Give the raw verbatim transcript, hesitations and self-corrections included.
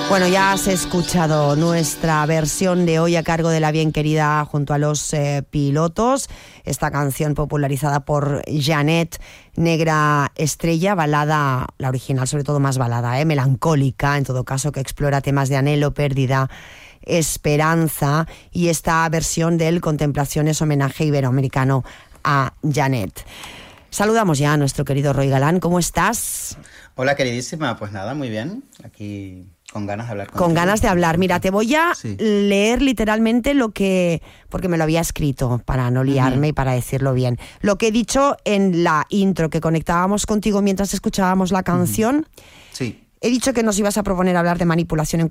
Bueno, ya has escuchado nuestra versión de hoy a cargo de la bien querida junto a los eh, Pilotos. Esta canción popularizada por Janet, Negra Estrella, balada, la original sobre todo más balada, eh, melancólica en todo caso, que explora temas de anhelo, pérdida, esperanza, y esta versión del Contemplaciones, homenaje iberoamericano a Janet. Saludamos ya a nuestro querido Roy Galán. ¿Cómo estás? Hola, queridísima. Pues nada, muy bien. Aquí con ganas de hablar contigo. Con ganas de hablar. Mira, te voy a sí. leer literalmente lo que... porque me lo había escrito para no liarme uh-huh. y para decirlo bien. Lo que he dicho en la intro que conectábamos contigo mientras escuchábamos la canción. Uh-huh. Sí. He dicho que nos ibas a proponer hablar de manipulación en